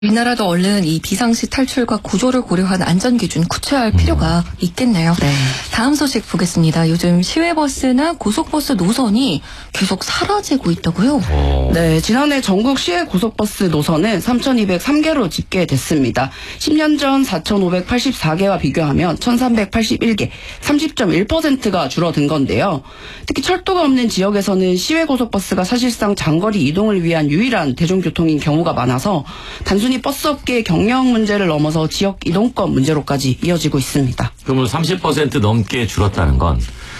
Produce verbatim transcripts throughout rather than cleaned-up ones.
우리나라도 얼른 이 비상시 탈출과 구조를 고려한 안전기준 구체화할 필요가 음. 있겠네요. 네. 다음 소식 보겠습니다. 요즘 시외버스나 고속버스 노선이 계속 사라지고 있다고요? 오. 네, 지난해 전국 시외 고속버스 노선은 삼천이백삼 개로 집계됐습니다. 십 년 전 사천오백팔십사 개와 비교하면 천삼백팔십일 개, 삼십 점 일 퍼센트가 줄어든 건데요. 특히 철도가 없는 지역에서는 시외 고속버스가 사실상 장거리 이동을 위한 유일한 대중교통인 경우가 많아서 단순히 버스업계의 경영 문제를 넘어서 지역 이동권 문제로까지 이어지고 있습니다. 그러면 삼십 퍼센트 넘게 줄었다는 건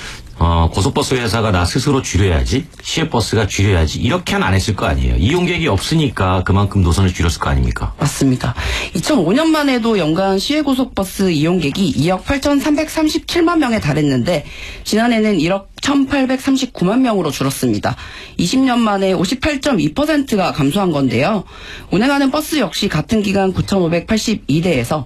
어, 고속버스 회사가 나 스스로 줄여야지, 시외버스가 줄여야지 이렇게는 안 했을 거 아니에요. 이용객이 없으니까 그만큼 노선을 줄였을 거 아닙니까? 맞습니다. 이천오 년만 해도 연간 시외고속버스 이용객이 이억 팔천삼백삼십칠만 명에 달했는데 지난해는 일억 천팔백삼십구만 명으로 줄었습니다. 이십 년 만에 오십팔 점 이 퍼센트가 감소한 건데요. 운행하는 버스 역시 같은 기간 구천오백팔십이 대에서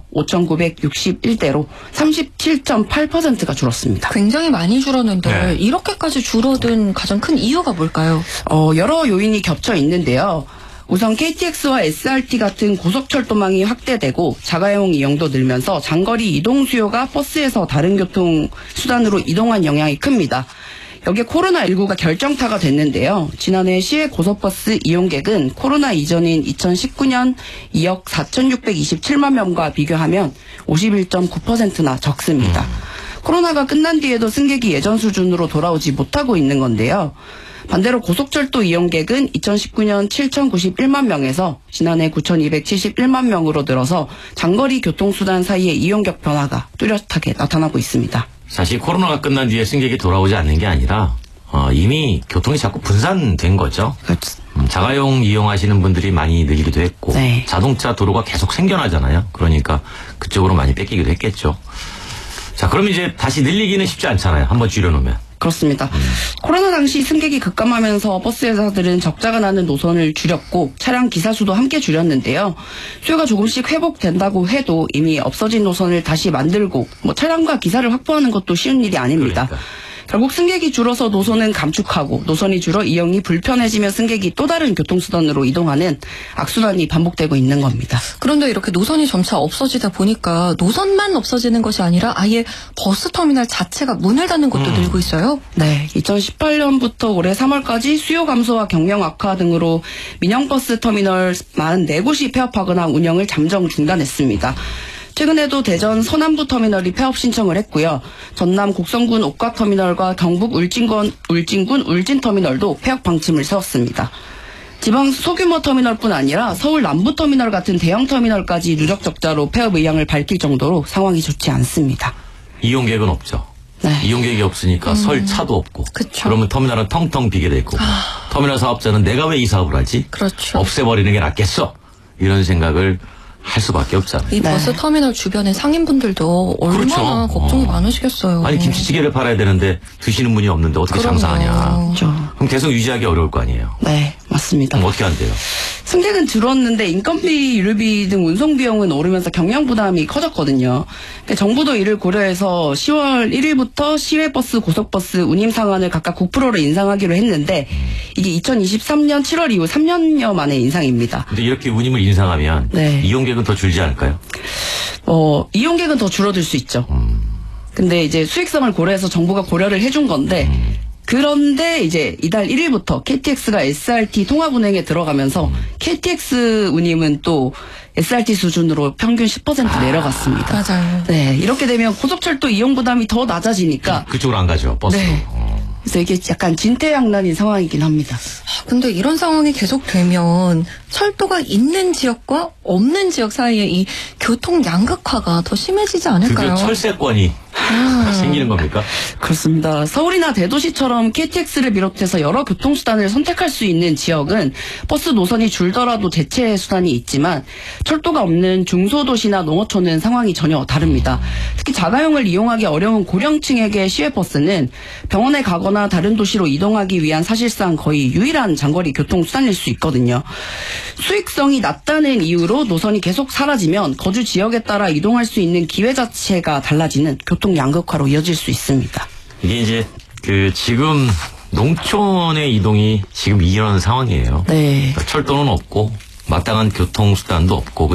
오천구백육십일 대로 삼십칠 점 팔 퍼센트가 줄었습니다. 굉장히 많이 줄었는데 네. 이렇게까지 줄어든 가장 큰 이유가 뭘까요? 어, 여러 요인이 겹쳐 있는데요. 우선 케이티엑스와 에스알티 같은 고속철도망이 확대되고 자가용 이용도 늘면서 장거리 이동 수요가 버스에서 다른 교통수단으로 이동한 영향이 큽니다. 여기에 코로나십구가 결정타가 됐는데요. 지난해 시외 고속버스 이용객은 코로나 이전인 이천십구 년 이억 사천육백이십칠만 명과 비교하면 오십일 점 구 퍼센트나 적습니다. 음. 코로나가 끝난 뒤에도 승객이 예전 수준으로 돌아오지 못하고 있는 건데요. 반대로 고속철도 이용객은 이천십구 년 칠천구십일만 명에서 지난해 구천이백칠십일만 명으로 늘어서 장거리 교통수단 사이의 이용객 변화가 뚜렷하게 나타나고 있습니다. 사실 코로나가 끝난 뒤에 승객이 돌아오지 않는 게 아니라 어, 이미 교통이 자꾸 분산된 거죠. 그렇죠. 음, 자가용 이용하시는 분들이 많이 늘기도 했고 네. 자동차 도로가 계속 생겨나잖아요. 그러니까 그쪽으로 많이 뺏기기도 했겠죠. 자, 그럼 이제 다시 늘리기는 쉽지 않잖아요. 한번 줄여놓으면. 그렇습니다. 음. 코로나 당시 승객이 급감하면서 버스 회사들은 적자가 나는 노선을 줄였고 차량 기사 수도 함께 줄였는데요. 수요가 조금씩 회복된다고 해도 이미 없어진 노선을 다시 만들고 뭐 차량과 기사를 확보하는 것도 쉬운 일이 아닙니다. 그러니까. 결국 승객이 줄어서 노선은 감축하고 노선이 줄어 이용이 불편해지며 승객이 또 다른 교통수단으로 이동하는 악순환이 반복되고 있는 겁니다. 그런데 이렇게 노선이 점차 없어지다 보니까 노선만 없어지는 것이 아니라 아예 버스터미널 자체가 문을 닫는 곳도 음. 늘고 있어요? 네, 이천십팔 년부터 올해 삼월까지 수요 감소와 경영 악화 등으로 민영버스 터미널 사십사 곳이 폐업하거나 운영을 잠정 중단했습니다. 최근에도 대전 서남부 터미널이 폐업 신청을 했고요. 전남 곡성군 옥가터미널과 경북 울진군, 울진군 울진터미널도 폐업 방침을 세웠습니다. 지방 소규모 터미널뿐 아니라 서울 남부터미널 같은 대형 터미널까지 누적 적자로 폐업 의향을 밝힐 정도로 상황이 좋지 않습니다. 이용객은 없죠. 네. 이용객이 없으니까 음. 설 차도 없고. 그쵸. 그러면 터미널은 텅텅 비게 되고 아. 터미널 사업자는 내가 왜 이 사업을 하지? 그렇죠. 없애버리는 게 낫겠어. 이런 생각을 할 수밖에 없잖아요. 이 버스 네. 터미널 주변에 상인분들도 얼마나 그렇죠. 걱정이 어. 많으시겠어요. 아니 김치찌개를 팔아야 되는데 드시는 분이 없는데 어떻게 그럼요. 장사하냐. 그렇죠. 그럼 계속 유지하기 어려울 거 아니에요. 네, 맞습니다. 그럼 어떻게 한대요? 승객은 줄었는데 인건비, 유류비 등 운송 비용은 오르면서 경영 부담이 커졌거든요. 그러니까 정부도 이를 고려해서 시월 일일부터 시외버스, 고속버스 운임 상한을 각각 구 퍼센트로 인상하기로 했는데 이게 이천이십삼 년 칠월 이후 삼 년여 만의 인상입니다. 근데 이렇게 운임을 인상하면 네. 이용객은 더 줄지 않을까요? 어, 이용객은 더 줄어들 수 있죠. 음. 근데 이제 수익성을 고려해서 정부가 고려를 해준 건데 음. 그런데 이제 이달 일일부터 케이티엑스가 에스알티 통합운행에 들어가면서 음. 케이티엑스 운임은 또 에스알티 수준으로 평균 십 퍼센트 아, 내려갔습니다. 맞아요. 네, 이렇게 되면 고속철도 이용 부담이 더 낮아지니까 그쪽으로 안 가죠, 버스로. 네. 그래서 이게 약간 진퇴양난인 상황이긴 합니다. 근데 이런 상황이 계속되면 철도가 있는 지역과 없는 지역 사이에 이 교통 양극화가 더 심해지지 않을까요? 드디어 철세권이 아. 생기는 겁니까? 그렇습니다. 서울이나 대도시처럼 케이티엑스를 비롯해서 여러 교통수단을 선택할 수 있는 지역은 버스 노선이 줄더라도 대체 수단이 있지만 철도가 없는 중소도시나 농어촌은 상황이 전혀 다릅니다. 특히 자가용을 이용하기 어려운 고령층에게 시외버스는 병원에 가거나 다른 도시로 이동하기 위한 사실상 거의 유일한 장거리 교통수단일 수 있거든요. 수익성이 낮다는 이유로 노선이 계속 사라지면 거주 지역에 따라 이동할 수 있는 기회 자체가 달라지는 교통 양극화로 이어질 수 있습니다. 이게 이제 그 지금 농촌의 이동이 지금 이런 상황이에요. 네. 그러니까 철도는 없고 마땅한 교통수단도 없고